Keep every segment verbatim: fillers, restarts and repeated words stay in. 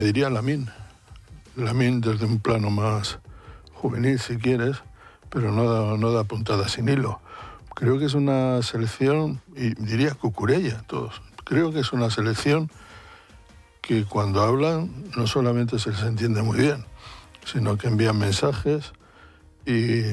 Diría Lamine. Lamine desde un plano más juvenil, si quieres, pero no da, no da puntada sin hilo. Creo que es una selección, y diría Cucurella, todos. Creo que es una selección que cuando hablan no solamente se les entiende muy bien, sino que envían mensajes y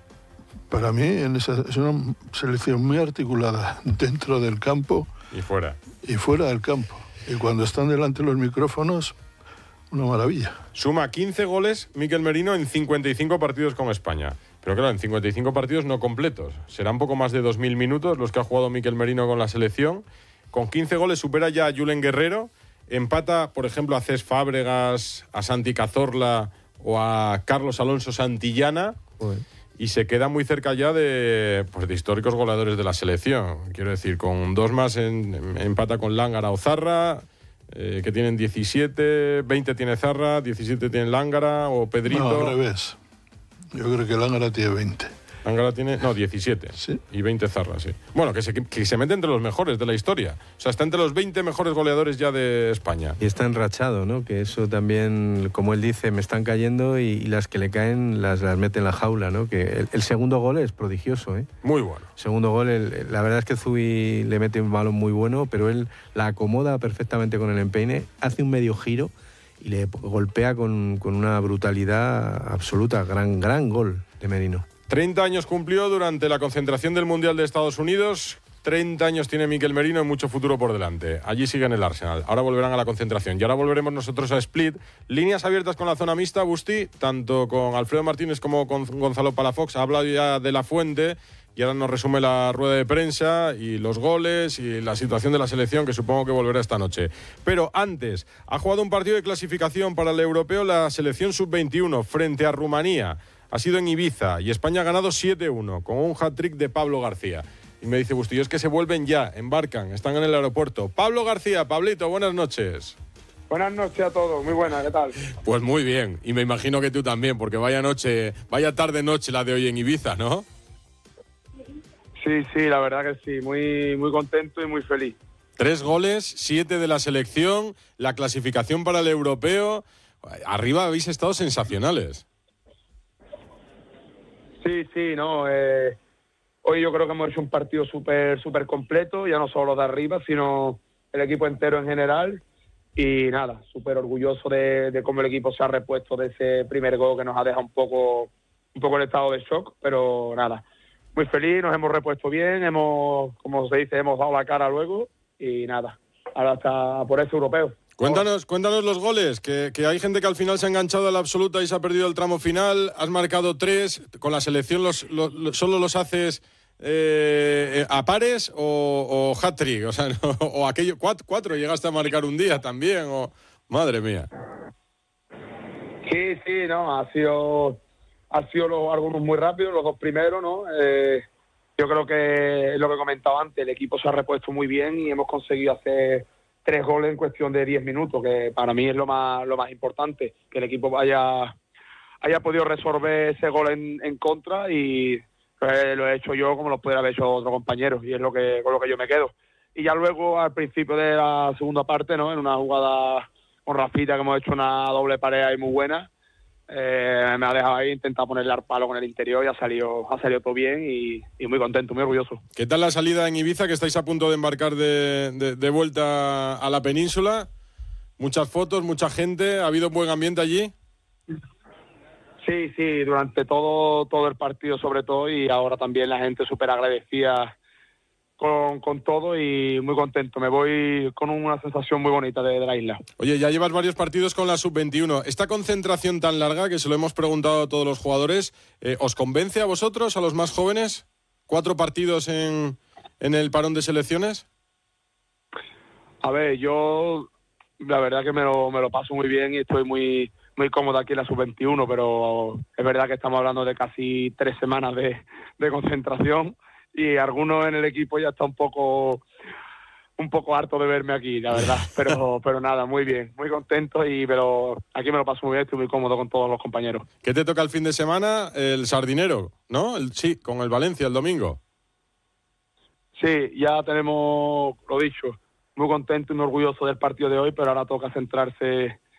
para mí en esa, es una selección muy articulada dentro del campo y fuera. Y fuera del campo. Y cuando están delante de los micrófonos, una maravilla. Suma quince goles Mikel Merino en cincuenta y cinco partidos con España. Pero claro, en cincuenta y cinco partidos no completos. Serán poco más de dos mil minutos los que ha jugado Mikel Merino con la selección. Con quince goles supera ya a Julen Guerrero. Empata, por ejemplo, a Cés Fábregas, a Santi Cazorla o a Carlos Alonso Santillana. Uy. Y se queda muy cerca ya de, pues, de históricos goleadores de la selección. Quiero decir, con dos más en, en, empata con Lángara o Zarra, eh, que tienen diecisiete, veinte tiene Zarra, diecisiete tiene Lángara o Pedrito. No, al revés. Yo creo que Lángara tiene veinte. Lángara tiene, no, diecisiete. ¿Sí? Y veinte Zarra, sí. Bueno, que se, que se mete entre los mejores de la historia. O sea, está entre los veinte mejores goleadores ya de España. Y está enrachado, ¿no? Que eso también, como él dice, me están cayendo y, y las que le caen las, las mete en la jaula, ¿no? Que el, el segundo gol es prodigioso, ¿eh? Muy bueno. Segundo gol, el, la verdad es que Zubi le mete un balón muy bueno, pero él la acomoda perfectamente con el empeine, hace un medio giro y le golpea con, con una brutalidad absoluta. Gran, gran gol de Merino. treinta años cumplió durante la concentración del Mundial de Estados Unidos. treinta años tiene Mikel Merino y mucho futuro por delante. Allí sigue en el Arsenal. Ahora volverán a la concentración. Y ahora volveremos nosotros a Split. Líneas abiertas con la zona mixta, Busti, tanto con Alfredo Martínez como con Gonzalo Palafox. Ha hablado ya de La Fuente y ahora nos resume la rueda de prensa y los goles y la situación de la selección, que supongo que volverá esta noche. Pero antes, ha jugado un partido de clasificación para el europeo la selección sub veintiuno frente a Rumanía. Ha sido en Ibiza y España ha ganado siete uno con un hat-trick de Pablo García. Y me dice Bustillo, es que se vuelven ya, embarcan, están en el aeropuerto. Pablo García, Pablito, buenas noches. Buenas noches a todos, muy buenas, ¿qué tal? Pues muy bien, y me imagino que tú también, porque vaya noche, vaya tarde-noche la de hoy en Ibiza, ¿no? Sí, sí, la verdad que sí, muy, muy contento y muy feliz. Tres goles, siete de la selección, la clasificación para el europeo. Arriba habéis estado sensacionales. Sí, sí, no. Eh, hoy yo creo que hemos hecho un partido súper súper completo, ya no solo de arriba, sino el equipo entero en general. Y nada, súper orgulloso de, de cómo el equipo se ha repuesto de ese primer gol que nos ha dejado un poco, un poco en estado de shock, pero nada, muy feliz, nos hemos repuesto bien, hemos, como se dice, hemos dado la cara luego y nada, ahora está por ese europeo. Cuéntanos, cuéntanos los goles, que, que hay gente que al final se ha enganchado a la absoluta y se ha perdido el tramo final. Has marcado tres, con la selección los, los, los solo los haces eh, a pares o, o hat-trick, o sea, no, o aquello, cuatro, cuatro llegaste a marcar un día también, o madre mía. Sí, sí, no, ha sido, ha sido los, algunos muy rápidos, los dos primeros, ¿no? Eh, yo creo que es lo que comentaba antes, el equipo se ha repuesto muy bien y hemos conseguido hacer tres goles en cuestión de diez minutos, que para mí es lo más lo más importante, que el equipo haya, haya podido resolver ese gol en, en contra y pues, lo he hecho yo como lo pudiera haber hecho otro compañero y es lo que con lo que yo me quedo. Y ya luego al principio de la segunda parte, ¿no? En una jugada con Rafita que hemos hecho una doble pared ahí muy buena, eh, me ha dejado ahí intentar ponerle al palo con el interior y ha salido, ha salido todo bien y, y muy contento, muy orgulloso. ¿Qué tal la salida en Ibiza, que estáis a punto de embarcar de, de, de vuelta a la península? Muchas fotos, mucha gente, ¿ha habido un buen ambiente allí? Sí, sí, durante todo, todo el partido sobre todo y ahora también la gente súper agradecida con, con todo y muy contento. Me voy con una sensación muy bonita de, de la isla. Oye, ya llevas varios partidos con la sub veintiuno. ¿Esta concentración tan larga, que se lo hemos preguntado a todos los jugadores, eh, os convence a vosotros, a los más jóvenes? ¿Cuatro partidos en, en el parón de selecciones? A ver, yo la verdad que me lo, me lo paso muy bien y estoy muy, muy cómodo aquí en la sub veintiuno, pero es verdad que estamos hablando de casi tres semanas de, de concentración y algunos en el equipo ya está un poco un poco harto de verme aquí, la verdad, pero pero nada, muy bien, muy contento y pero aquí me lo paso muy bien, estoy muy cómodo con todos los compañeros. ¿Qué te toca el fin de semana? El Sardinero, ¿no? El, sí, con el Valencia el domingo. Sí, ya tenemos, lo dicho, muy contento y muy orgulloso del partido de hoy, pero ahora toca centrarse